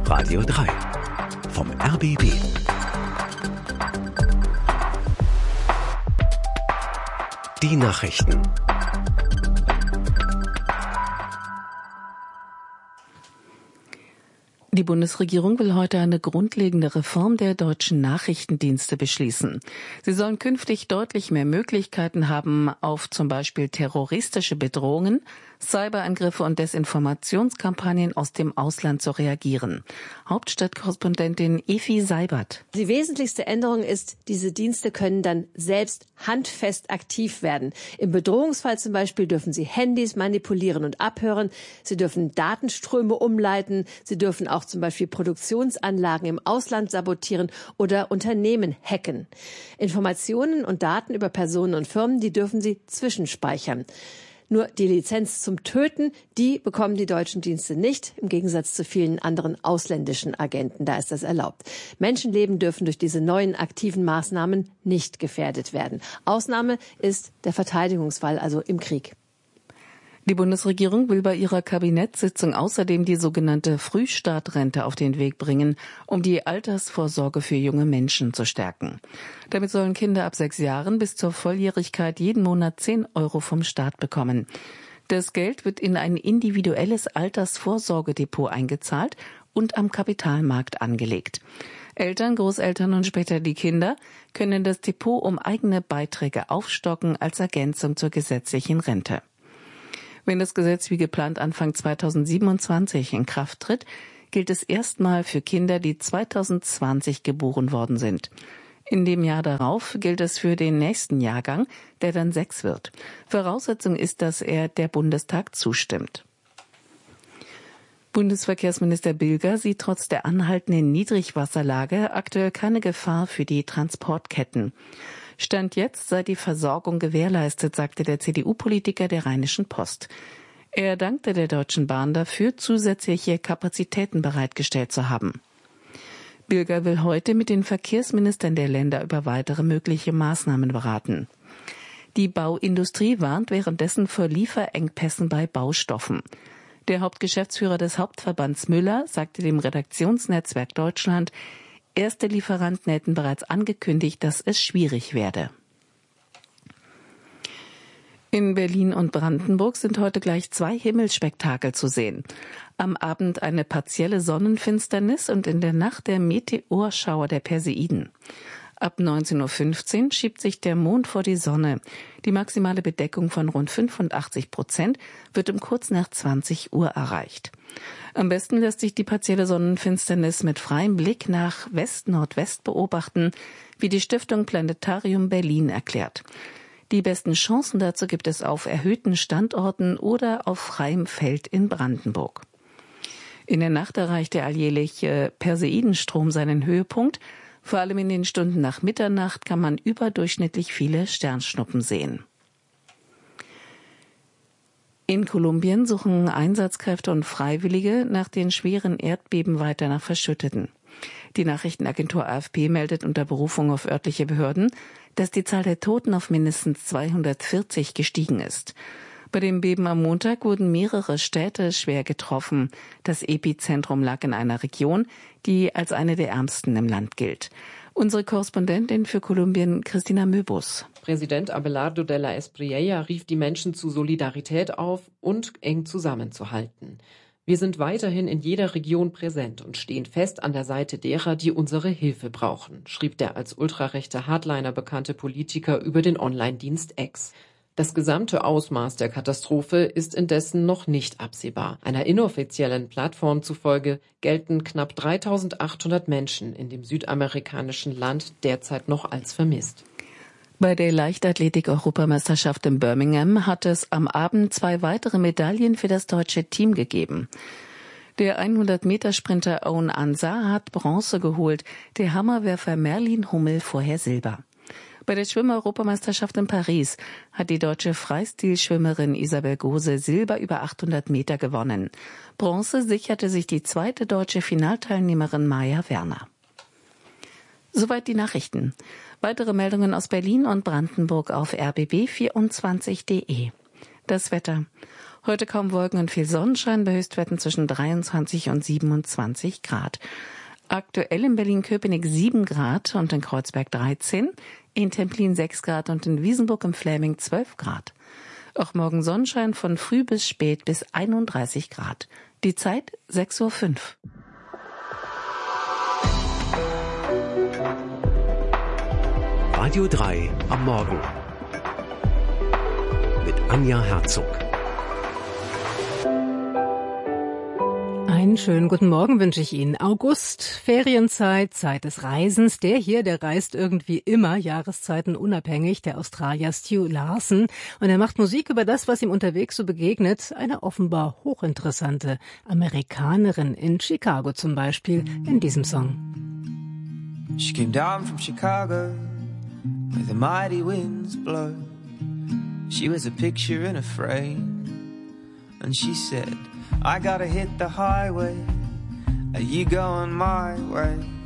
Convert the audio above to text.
Radio 3 vom RBB. Die Nachrichten. Die Bundesregierung will heute eine grundlegende Reform der deutschen Nachrichtendienste beschließen. Sie sollen künftig deutlich mehr Möglichkeiten haben, auf zum Beispiel terroristische Bedrohungen, Cyberangriffe und Desinformationskampagnen aus dem Ausland zu reagieren. Hauptstadtkorrespondentin Evi Seibert. Die wesentlichste Änderung ist, diese Dienste können dann selbst handfest aktiv werden. Im Bedrohungsfall zum Beispiel dürfen sie Handys manipulieren und abhören. Sie dürfen Datenströme umleiten. Sie dürfen auch zum Beispiel Produktionsanlagen im Ausland sabotieren oder Unternehmen hacken. Informationen und Daten über Personen und Firmen, die dürfen sie zwischenspeichern. Nur die Lizenz zum Töten, die bekommen die deutschen Dienste nicht, im Gegensatz zu vielen anderen ausländischen Agenten. Da ist das erlaubt. Menschenleben dürfen durch diese neuen aktiven Maßnahmen nicht gefährdet werden. Ausnahme ist der Verteidigungsfall, also im Krieg. Die Bundesregierung will bei ihrer Kabinettssitzung außerdem die sogenannte Frühstartrente auf den Weg bringen, um die Altersvorsorge für junge Menschen zu stärken. Damit sollen Kinder ab 6 Jahren bis zur Volljährigkeit jeden Monat 10 € vom Staat bekommen. Das Geld wird in ein individuelles Altersvorsorgedepot eingezahlt und am Kapitalmarkt angelegt. Eltern, Großeltern und später die Kinder können das Depot um eigene Beiträge aufstocken als Ergänzung zur gesetzlichen Rente. Wenn das Gesetz wie geplant Anfang 2027 in Kraft tritt, gilt es erstmal für Kinder, die 2020 geboren worden sind. In dem Jahr darauf gilt es für den nächsten Jahrgang, der dann 6 wird. Voraussetzung ist, dass der Bundestag zustimmt. Bundesverkehrsminister Bilger sieht trotz der anhaltenden Niedrigwasserlage aktuell keine Gefahr für die Transportketten. Stand jetzt sei die Versorgung gewährleistet, sagte der CDU-Politiker der Rheinischen Post. Er dankte der Deutschen Bahn dafür, zusätzliche Kapazitäten bereitgestellt zu haben. Bilger will heute mit den Verkehrsministern der Länder über weitere mögliche Maßnahmen beraten. Die Bauindustrie warnt währenddessen vor Lieferengpässen bei Baustoffen. Der Hauptgeschäftsführer des Hauptverbands Müller sagte dem Redaktionsnetzwerk Deutschland, erste Lieferanten hätten bereits angekündigt, dass es schwierig werde. In Berlin und Brandenburg sind heute gleich 2 Himmelsspektakel zu sehen. Am Abend eine partielle Sonnenfinsternis und in der Nacht der Meteorschauer der Perseiden. Ab 19:15 Uhr schiebt sich der Mond vor die Sonne. Die maximale Bedeckung von rund 85% wird um kurz nach 20 Uhr erreicht. Am besten lässt sich die partielle Sonnenfinsternis mit freiem Blick nach West-Nordwest beobachten, wie die Stiftung Planetarium Berlin erklärt. Die besten Chancen dazu gibt es auf erhöhten Standorten oder auf freiem Feld in Brandenburg. In der Nacht erreicht der alljährliche Perseidenstrom seinen Höhepunkt. Vor allem in den Stunden nach Mitternacht kann man überdurchschnittlich viele Sternschnuppen sehen. In Kolumbien suchen Einsatzkräfte und Freiwillige nach den schweren Erdbeben weiter nach Verschütteten. Die Nachrichtenagentur AFP meldet unter Berufung auf örtliche Behörden, dass die Zahl der Toten auf mindestens 240 gestiegen ist. Bei dem Beben am Montag wurden mehrere Städte schwer getroffen. Das Epizentrum lag in einer Region, die als eine der ärmsten im Land gilt. Unsere Korrespondentin für Kolumbien, Christina Möbus. Präsident Abelardo de la Espriella rief die Menschen zu Solidarität auf und eng zusammenzuhalten. Wir sind weiterhin in jeder Region präsent und stehen fest an der Seite derer, die unsere Hilfe brauchen, schrieb der als ultrarechter Hardliner bekannte Politiker über den Online-Dienst X. Das gesamte Ausmaß der Katastrophe ist indessen noch nicht absehbar. Einer inoffiziellen Plattform zufolge gelten knapp 3.800 Menschen in dem südamerikanischen Land derzeit noch als vermisst. Bei der Leichtathletik-Europameisterschaft in Birmingham hat es am Abend 2 weitere Medaillen für das deutsche Team gegeben. Der 100-Meter-Sprinter Owen Ansah hat Bronze geholt, der Hammerwerfer Merlin Hummel vorher Silber. Bei der Schwimm-Europameisterschaft in Paris hat die deutsche Freistilschwimmerin Isabel Gose Silber über 800 Meter gewonnen. Bronze sicherte sich die zweite deutsche Finalteilnehmerin Maja Werner. Soweit die Nachrichten. Weitere Meldungen aus Berlin und Brandenburg auf rbb24.de. Das Wetter. Heute kaum Wolken und viel Sonnenschein bei Höchstwerten zwischen 23 und 27 Grad. Aktuell in Berlin-Köpenick 7 Grad und in Kreuzberg 13, in Templin 6 Grad und in Wiesenburg im Fläming 12 Grad. Auch morgen Sonnenschein von früh bis spät bis 31 Grad. Die Zeit 6:05 Uhr. Radio 3 am Morgen mit Anja Herzog. Einen schönen guten Morgen wünsche ich Ihnen. August, Ferienzeit, Zeit des Reisens. Der reist irgendwie immer, Jahreszeiten unabhängig, der Australier Stu Larsen. Und er macht Musik über das, was ihm unterwegs so begegnet. Eine offenbar hochinteressante Amerikanerin in Chicago zum Beispiel, in diesem Song. She came down from Chicago where the mighty winds blow. She was a picture in a frame. And she said, I gotta hit the highway, you going my way.